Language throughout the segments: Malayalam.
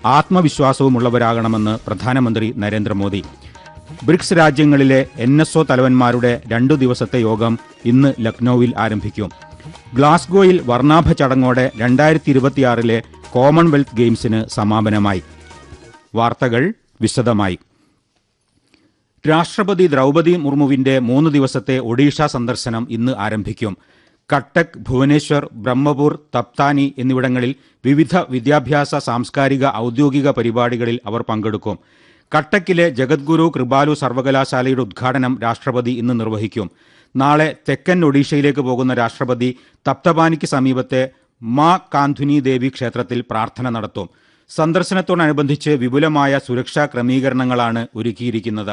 ആത്മവിശ്വാസവുമുള്ളവരാകണമെന്ന് പ്രധാനമന്ത്രി നരേന്ദ്രമോദി. ബ്രിക്സ് രാജ്യങ്ങളിലെ NSO തലവന്മാരുടെ 2 ദിവസത്തെ യോഗം ഇന്ന് ലക്നൌവിൽ ആരംഭിക്കും. ഗ്ലാസ്ഗോയിൽ വർണ്ണാഭ ചടങ്ങോടെ 2026 കോമൺവെൽത്ത് ഗെയിംസിന് സമാപനമായി. വാർത്തകൾ വിശദമായി. രാഷ്ട്രപതി ദ്രൗപദി മുർമുവിന്റെ 3 ദിവസത്തെ ഒഡീഷ സന്ദർശനം ഇന്ന് ആരംഭിക്കും. കട്ടക്, ഭുവനേശ്വർ, ബ്രഹ്മപൂർ, തപ്താനി എന്നിവിടങ്ങളിൽ വിവിധ വിദ്യാഭ്യാസ, സാംസ്കാരിക, ഔദ്യോഗിക പരിപാടികളിൽ അവർ പങ്കെടുക്കും. കട്ടക്കിലെ ജഗദ്ഗുരു കൃപാലു സർവകലാശാലയുടെ ഉദ്ഘാടനം രാഷ്ട്രപതി ഇന്ന് നിർവഹിക്കും. നാളെ തെക്കൻ ഒഡീഷയിലേക്ക് പോകുന്ന രാഷ്ട്രപതി തപ്തപാനിക്ക് സമീപത്തെ മാ കാന്ധുനി ദേവി ക്ഷേത്രത്തിൽ പ്രാർത്ഥന നടത്തും. സന്ദർശനത്തോടനുബന്ധിച്ച് വിപുലമായ സുരക്ഷാ ക്രമീകരണങ്ങളാണ് ഒരുക്കിയിരിക്കുന്നത്.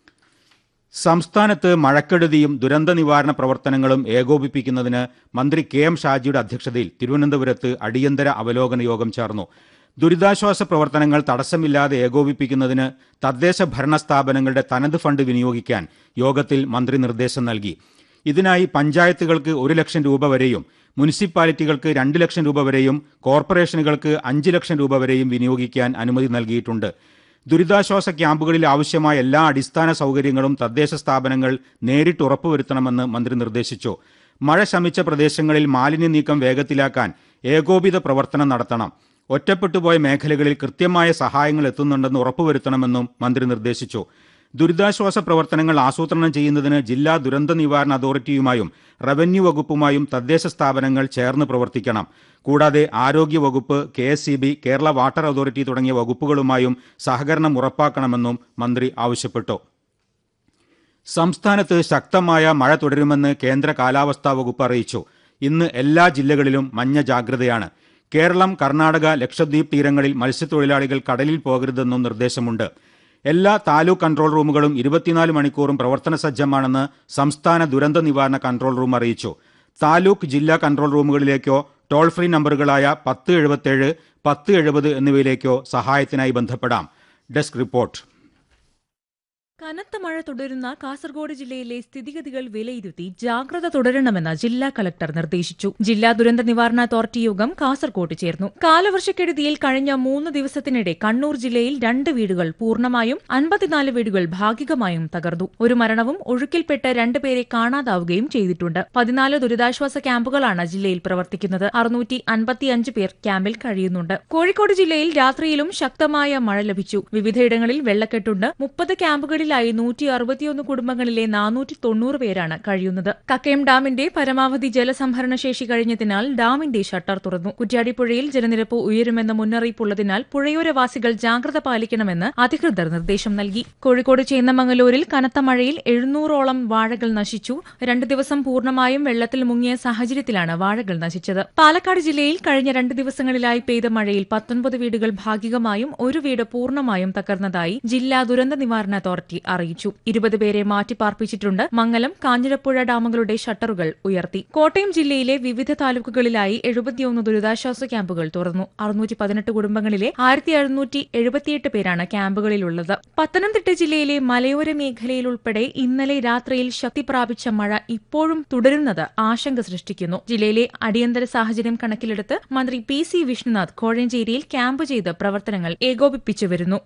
സംസ്ഥാനത്ത് മഴക്കെടുതിയും ദുരന്ത നിവാരണ പ്രവർത്തനങ്ങളും ഏകോപിപ്പിക്കുന്നതിന് മന്ത്രി KM ഷാജിയുടെ അധ്യക്ഷതയിൽ തിരുവനന്തപുരത്ത് അടിയന്തര അവലോകന യോഗം ചേർന്നു. ദുരിതാശ്വാസ പ്രവർത്തനങ്ങൾ തടസ്സമില്ലാതെ ഏകോപിപ്പിക്കുന്നതിന് തദ്ദേശ ഭരണ സ്ഥാപനങ്ങളുടെ തനത് ഫണ്ട് വിനിയോഗിക്കാൻ യോഗത്തിൽ മന്ത്രി നിർദ്ദേശം നൽകി. ഇതിനായി പഞ്ചായത്തുകൾക്ക് 1 ലക്ഷം രൂപ വരെയും മുനിസിപ്പാലിറ്റികൾക്ക് 2 ലക്ഷം രൂപ വരെയും കോർപ്പറേഷനുകൾക്ക് 5 ലക്ഷം രൂപ വരെയും വിനിയോഗിക്കാൻ അനുമതി നൽകിയിട്ടുണ്ട്. ദുരിതാശ്വാസ ക്യാമ്പുകളിൽ ആവശ്യമായ എല്ലാ അടിസ്ഥാന സൗകര്യങ്ങളും തദ്ദേശ സ്ഥാപനങ്ങൾ നേരിട്ട് ഉറപ്പുവരുത്തണമെന്ന് മന്ത്രി നിർദ്ദേശിച്ചു. മഴ ശമിച്ച പ്രദേശങ്ങളിൽ മാലിന്യ നീക്കം വേഗത്തിലാക്കാൻ ഏകോപിത പ്രവർത്തനം നടത്തണം. ഒറ്റപ്പെട്ടുപോയ മേഖലകളിൽ കൃത്യമായ സഹായങ്ങൾ എത്തുന്നുണ്ടെന്ന് ഉറപ്പുവരുത്തണമെന്നും മന്ത്രി നിർദ്ദേശിച്ചു. ദുരിതാശ്വാസ പ്രവർത്തനങ്ങൾ ആസൂത്രണം ചെയ്യുന്നതിന് ജില്ലാ ദുരന്ത നിവാരണ അതോറിറ്റിയുമായും റവന്യൂ വകുപ്പുമായും തദ്ദേശ സ്ഥാപനങ്ങൾ ചേർന്ന് പ്രവർത്തിക്കണം. കൂടാതെ ആരോഗ്യവകുപ്പ്, KSEB, കേരള വാട്ടർ അതോറിറ്റി തുടങ്ങിയ വകുപ്പുകളുമായും സഹകരണം ഉറപ്പാക്കണമെന്നും മന്ത്രി ആവശ്യപ്പെട്ടു. സംസ്ഥാനത്ത് ശക്തമായ മഴ തുടരുമെന്ന് കേന്ദ്ര കാലാവസ്ഥാ വകുപ്പ് അറിയിച്ചു. ഇന്ന് എല്ലാ ജില്ലകളിലും മഞ്ഞ ജാഗ്രതയാണ്. കേരളം, കർണാടക, ലക്ഷദ്വീപ് തീരങ്ങളിൽ മത്സ്യത്തൊഴിലാളികൾ കടലിൽ പോകരുതെന്നും നിർദ്ദേശമുണ്ട്. എല്ലാ താലൂക്ക് കൺട്രോൾ റൂമുകളും 24 മണിക്കൂറും പ്രവർത്തന സജ്ജമാണെന്ന് സംസ്ഥാന ദുരന്ത നിവാരണ കൺട്രോൾ റൂം അറിയിച്ചു. താലൂക്ക്, ജില്ലാ കൺട്രോൾ റൂമുകളിലേക്കോ ടോൾ ഫ്രീ നമ്പറുകളായ 1077, 1070 എന്നിവയിലേക്കോ സഹായത്തിനായി ബന്ധപ്പെടാം. Desk report. കനത്ത മഴ തുടരുന്ന കാസർഗോഡ് ജില്ലയിലെ സ്ഥിതിഗതികൾ വിലയിരുത്തി ജാഗ്രത തുടരണമെന്ന് ജില്ലാ കളക്ടർ നിർദ്ദേശിച്ചു. ജില്ലാ ദുരന്ത നിവാരണ അതോറിറ്റി യോഗം കാസർഗോഡ് ചേർന്നു. കാലവർഷക്കെടുതിയിൽ കഴിഞ്ഞ 3 ദിവസത്തിനിടെ കണ്ണൂർ ജില്ലയിൽ 2 വീടുകൾ പൂർണ്ണമായും 54 വീടുകൾ ഭാഗികമായും തകർന്നു. ഒരു മരണവും ഒഴുക്കിൽപ്പെട്ട് 2 പേരെ കാണാതാവുകയും ചെയ്തിട്ടുണ്ട്. 14 ദുരിതാശ്വാസ ക്യാമ്പുകളാണ് ജില്ലയിൽ പ്രവർത്തിക്കുന്നത്. 655 പേർ ക്യാമ്പിൽ കഴിയുന്നുണ്ട്. കോഴിക്കോട് ജില്ലയിൽ രാത്രിയിലും ശക്തമായ മഴ ലഭിച്ചു. വിവിധയിടങ്ങളിൽ വെള്ളക്കെട്ടുണ്ട്. 30 ക്യാമ്പുകളിൽ 161 കുടുംബങ്ങളിലെ 490 പേരാണ് കഴിയുന്നത്. കക്കയം ഡാമിന്റെ പരമാവധി ജലസംഭരണ ശേഷി കഴിഞ്ഞതിനാൽ ഡാമിന്റെ ഷട്ടർ തുറന്നു. കുറ്റ്യാടിപ്പുഴയിൽ ജലനിരപ്പ് ഉയരുമെന്ന മുന്നറിയിപ്പുള്ളതിനാൽ പുഴയോരവാസികൾ ജാഗ്രത പാലിക്കണമെന്ന് അധികൃതർ നിർദ്ദേശം നൽകി. കോഴിക്കോട് ചേന്നമംഗലൂരിൽ കനത്ത മഴയിൽ 700ഓളം വാഴകൾ നശിച്ചു. 2 ദിവസം പൂർണ്ണമായും വെള്ളത്തിൽ മുങ്ങിയ സാഹചര്യത്തിലാണ് വാഴകൾ നശിച്ചത്. പാലക്കാട് ജില്ലയിൽ കഴിഞ്ഞ 2 ദിവസങ്ങളിലായി പെയ്ത മഴയിൽ 19 വീടുകൾ ഭാഗികമായും 1 വീട് പൂർണ്ണമായും തകർന്നതായി ജില്ലാ ദുരന്ത നിവാരണ അതോറിറ്റി അറിയിച്ചു. 20 പേരെ മാറ്റിപ്പാർപ്പിച്ചിട്ടുണ്ട്. മംഗലം, കാഞ്ഞിരപ്പുഴ ഡാമുകളുടെ ഷട്ടറുകൾ ഉയർത്തി. കോട്ടയം ജില്ലയിലെ വിവിധ താലൂക്കുകളിലായി 71 ദുരിതാശ്വാസ ക്യാമ്പുകൾ തുറന്നു. 618 കുടുംബങ്ങളിലെ 1778 പേരാണ് ക്യാമ്പുകളിലുള്ളത്. പത്തനംതിട്ട ജില്ലയിലെ മലയോര മേഖലയിൽ ഉൾപ്പെടെ ഇന്നലെ രാത്രിയിൽ ശക്തി പ്രാപിച്ച മഴ ഇപ്പോഴും തുടരുന്നത് ആശങ്ക സൃഷ്ടിക്കുന്നു. ജില്ലയിലെ അടിയന്തര സാഹചര്യം കണക്കിലെടുത്ത് മന്ത്രി PC വിഷ്ണുനാഥ് കോഴഞ്ചേരിയിൽ ക്യാമ്പ് ചെയ്ത് പ്രവർത്തനങ്ങൾ ഏകോപിപ്പിച്ചു വരുന്നു.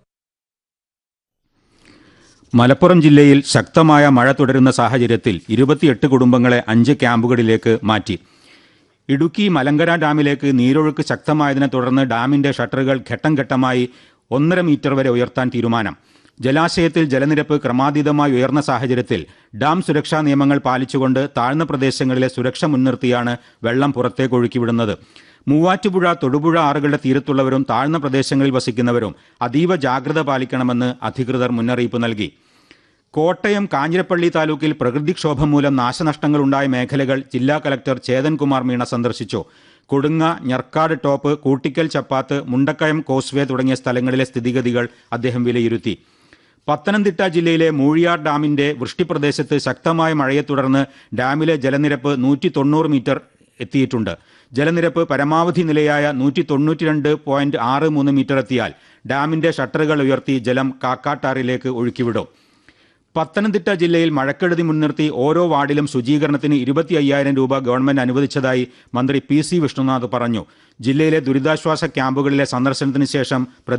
മലപ്പുറം ജില്ലയിൽ ശക്തമായ മഴ തുടരുന്ന സാഹചര്യത്തിൽ 28 കുടുംബങ്ങളെ 5 ക്യാമ്പുകളിലേക്ക് മാറ്റി. ഇടുക്കി മലങ്കര ഡാമിലേക്ക് നീരൊഴുക്ക് ശക്തമായതിനെ തുടർന്ന് ഡാമിന്റെ ഷട്ടറുകൾ ഘട്ടം ഘട്ടമായി 1.5 മീറ്റർ വരെ ഉയർത്താൻ തീരുമാനം. ജലാശയത്തിൽ ജലനിരപ്പ് ക്രമാതീതമായി ഉയർന്ന സാഹചര്യത്തിൽ ഡാം സുരക്ഷാ നിയമങ്ങൾ പാലിച്ചുകൊണ്ട് താഴ്ന്ന പ്രദേശങ്ങളിലെ സുരക്ഷ മുൻനിർത്തിയാണ് വെള്ളം പുറത്തേക്ക് ഒഴുക്കിവിടുന്നത്. മൂവാറ്റുപുഴ, തൊടുപുഴ ആറുകളുടെ തീരത്തുള്ളവരും താഴ്ന്ന പ്രദേശങ്ങളിൽ വസിക്കുന്നവരും അതീവ ജാഗ്രത പാലിക്കണമെന്ന് അധികൃതർ മുന്നറിയിപ്പ് നൽകി. കോട്ടയം കാഞ്ഞിരപ്പള്ളി താലൂക്കിൽ പ്രകൃതിക്ഷോഭം മൂലം നാശനഷ്ടങ്ങളുണ്ടായ മേഖലകൾ ജില്ലാ കലക്ടർ ചേതൻകുമാർ മീണ സന്ദർശിച്ചു. കൊടുങ്ങ, ഞർക്കാട് ടോപ്പ്, കൂട്ടിക്കൽ ചപ്പാത്ത്, മുണ്ടക്കയം കോസ്വേ തുടങ്ങിയ സ്ഥലങ്ങളിലെ സ്ഥിതിഗതികൾ അദ്ദേഹം വിലയിരുത്തി. പത്തനംതിട്ട ജില്ലയിലെ മൂഴിയാർ ഡാമിന്റെ വൃഷ്ടിപ്രദേശത്ത് ശക്തമായ മഴയെ തുടർന്ന് ഡാമിലെ ജലനിരപ്പ് 190 മീറ്റർ എത്തിയിട്ടുണ്ട്. ജലനിരപ്പ് പരമാവധി നിലയായ 192.63 മീറ്റർ എത്തിയാൽ ഡാമിന്റെ ഷട്ടറുകൾ ഉയർത്തി ജലം കാക്കാട്ടാറിലേക്ക് ഒഴുക്കിവിടും. പത്തനംതിട്ട ജില്ലയിൽ മഴക്കെടുതി മുൻനിർത്തി ഓരോ വാർഡിലും ശുചീകരണത്തിന് 25,000 രൂപ ഗവൺമെന്റ് അനുവദിച്ചതായി മന്ത്രി PC വിഷ്ണുനാഥ് പറഞ്ഞു. ജില്ലയിലെ ദുരിതാശ്വാസ ക്യാമ്പുകളിലെ സന്ദർശനത്തിന് ശേഷം